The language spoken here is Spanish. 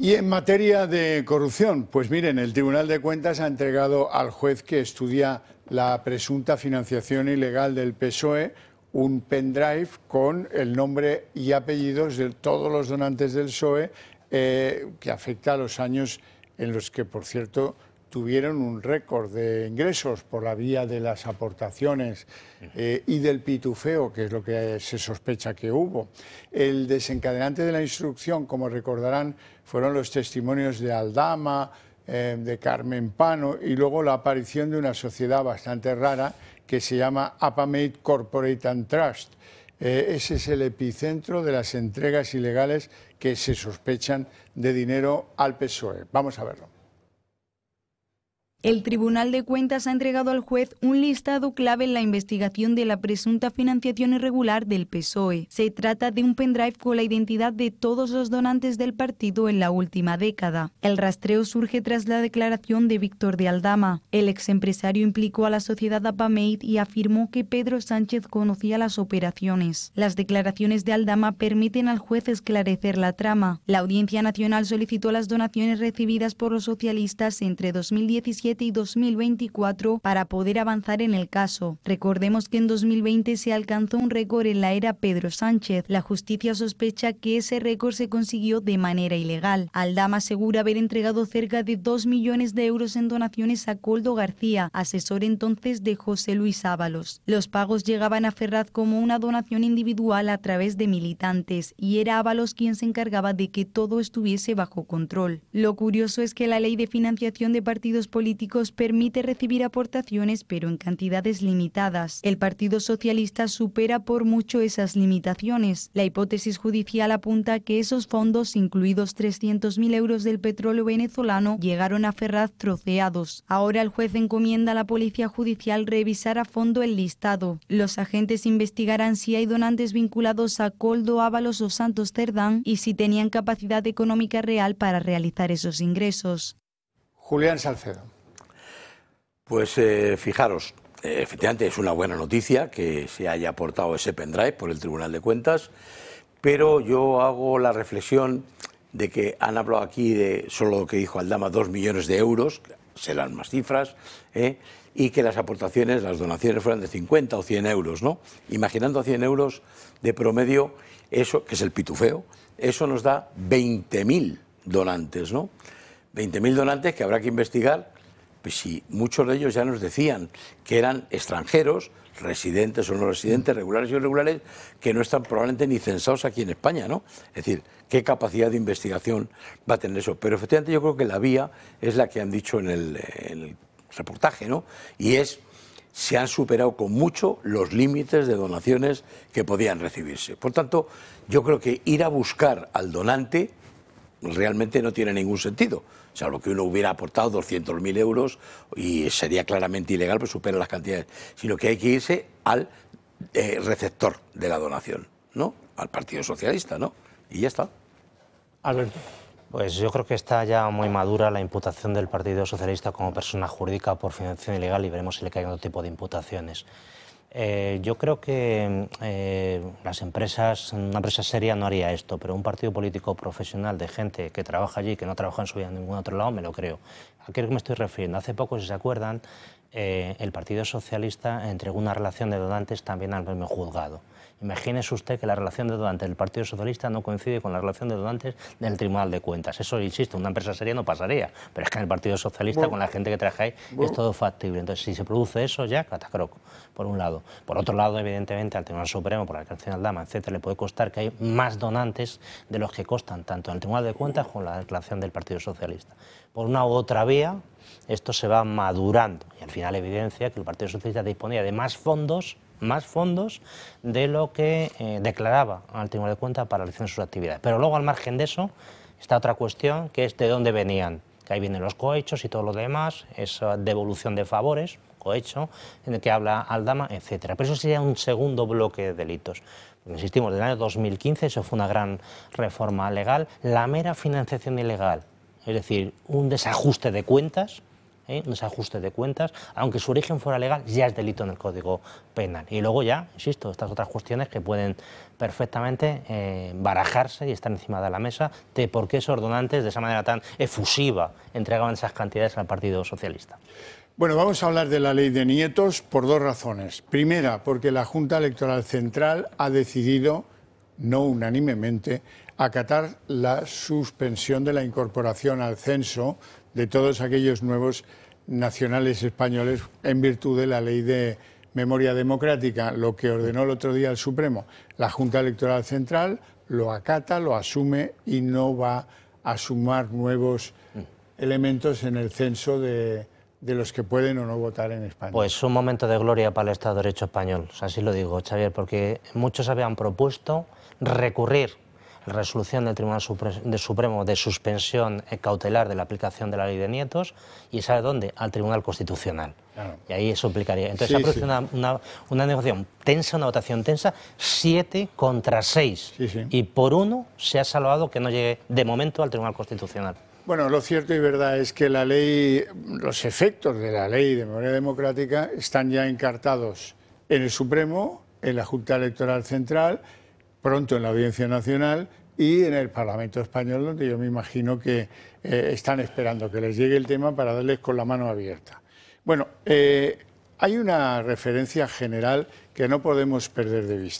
Y en materia de corrupción, pues miren, el Tribunal de Cuentas ha entregado al juez que estudia la presunta financiación ilegal del PSOE un pendrive con el nombre y apellidos de todos los donantes del PSOE, que afecta a los años en los que, por cierto, tuvieron un récord de ingresos por la vía de las aportaciones y del pitufeo, que es lo que se sospecha que hubo. El desencadenante de la instrucción, como recordarán, fueron los testimonios de Aldama, de Carmen Pano y luego la aparición de una sociedad bastante rara que se llama Apamate Corporate and Trust. Ese es el epicentro de las entregas ilegales que se sospechan de dinero al PSOE. Vamos a verlo. El Tribunal de Cuentas ha entregado al juez un listado clave en la investigación de la presunta financiación irregular del PSOE. Se trata de un pendrive con la identidad de todos los donantes del partido en la última década. El rastreo surge tras la declaración de Víctor de Aldama. El exempresario implicó a la sociedad Apamate y afirmó que Pedro Sánchez conocía las operaciones. Las declaraciones de Aldama permiten al juez esclarecer la trama. La Audiencia Nacional solicitó las donaciones recibidas por los socialistas entre 2017 y 2024 para poder avanzar en el caso. Recordemos que en 2020 se alcanzó un récord en la era Pedro Sánchez. La justicia sospecha que ese récord se consiguió de manera ilegal. Aldama asegura haber entregado cerca de 2 millones de euros en donaciones a Koldo García, asesor entonces de José Luis Ábalos. Los pagos llegaban a Ferraz como una donación individual a través de militantes y era Ábalos quien se encargaba de que todo estuviese bajo control. Lo curioso es que la ley de financiación de partidos políticos permite recibir aportaciones, pero en cantidades limitadas. El Partido Socialista supera por mucho esas limitaciones. La hipótesis judicial apunta que esos fondos, incluidos 300.000 euros del petróleo venezolano, llegaron a Ferraz troceados. Ahora el juez encomienda a la Policía Judicial revisar a fondo el listado. Los agentes investigarán si hay donantes vinculados a Koldo, Ábalos o Santos Cerdán y si tenían capacidad económica real para realizar esos ingresos. Julián Salcedo. Pues fijaros, efectivamente es una buena noticia que se haya aportado ese pendrive por el Tribunal de Cuentas, pero yo hago la reflexión de que han hablado aquí de solo lo que dijo Aldama, 2 millones de euros, serán más cifras, y que las aportaciones, las donaciones fueran de 50 o 100 euros, ¿no? Imaginando 100 euros de promedio, eso, que es el pitufeo, eso nos da 20.000 donantes, ¿no? 20.000 donantes que habrá que investigar. Pues si muchos de ellos ya nos decían que eran extranjeros, residentes o no residentes, regulares y irregulares, que no están probablemente ni censados aquí en España, ¿no? Es decir, ¿qué capacidad de investigación va a tener eso? Pero efectivamente yo creo que la vía es la que han dicho en el reportaje, ¿no? Y es, se han superado con mucho los límites de donaciones que podían recibirse. Por tanto, yo creo que ir a buscar al donante realmente no tiene ningún sentido. O sea, lo que uno hubiera aportado 200.000 euros y sería claramente ilegal, pues supera las cantidades. Sino que hay que irse al receptor de la donación, ¿no? Al Partido Socialista, ¿no? Y ya está. Alberto. Pues yo creo que está ya muy madura la imputación del Partido Socialista como persona jurídica por financiación ilegal y veremos si le caen otro tipo de imputaciones. Yo creo que las empresas, una empresa seria no haría esto, pero un partido político profesional de gente que trabaja allí, que no trabaja en su vida en ningún otro lado, me lo creo. ¿A qué me estoy refiriendo? Hace poco, si se acuerdan, el Partido Socialista entregó una relación de donantes también al mismo juzgado. Imagínese usted que la relación de donantes del Partido Socialista no coincide con la relación de donantes del Tribunal de Cuentas. Eso, insisto, una empresa seria no pasaría, pero es que en el Partido Socialista, con la gente que trabaja ahí, es todo factible. Entonces, si se produce eso, ya, catacroco, por un lado. Por otro lado, evidentemente, al Tribunal Supremo, por la declaración de Aldama, etcétera, le puede costar que hay más donantes de los que costan tanto en el Tribunal de Cuentas como en la declaración del Partido Socialista. Por una u otra vía, esto se va madurando y al final evidencia que el Partido Socialista disponía de más fondos de lo que declaraba al Tribunal de Cuentas para realizar sus actividades. Pero luego, al margen de eso, está otra cuestión, que es de dónde venían, que ahí vienen los cohechos y todo lo demás, esa devolución de favores, cohecho, en el que habla Aldama, etcétera. Pero eso sería un segundo bloque de delitos. Insistimos, desde el año 2015, eso fue una gran reforma legal. La mera financiación ilegal, es decir, un desajuste de cuentas, ese ajuste de cuentas, aunque su origen fuera legal, ya es delito en el Código Penal. Y luego ya, insisto, estas otras cuestiones que pueden perfectamente barajarse y estar encima de la mesa de por qué esos donantes de esa manera tan efusiva entregaban esas cantidades al Partido Socialista. Bueno, vamos a hablar de la ley de nietos por dos razones. Primera, porque la Junta Electoral Central ha decidido, no unánimemente, acatar la suspensión de la incorporación al censo de todos aquellos nuevos nacionales españoles en virtud de la ley de memoria democrática, lo que ordenó el otro día el Supremo. La Junta Electoral Central lo acata, lo asume y no va a sumar nuevos elementos en el censo de los que pueden o no votar en España. Pues un momento de gloria para el Estado de Derecho español, así lo digo, Xavier, porque muchos habían propuesto recurrir la resolución del Tribunal Supremo de suspensión cautelar de la aplicación de la ley de nietos, y ¿sabe dónde? Al Tribunal Constitucional. Claro. Y ahí eso implicaría. Entonces se ha producido una negociación tensa, una votación tensa, 7 contra 6. Y por 1 se ha salvado que no llegue de momento al Tribunal Constitucional. Bueno, lo cierto y verdad es que la ley, los efectos de la ley de memoria democrática están ya encartados en el Supremo, en la Junta Electoral Central, pronto en la Audiencia Nacional y en el Parlamento Español, donde yo me imagino que están esperando que les llegue el tema para darles con la mano abierta. Bueno, hay una referencia general que no podemos perder de vista.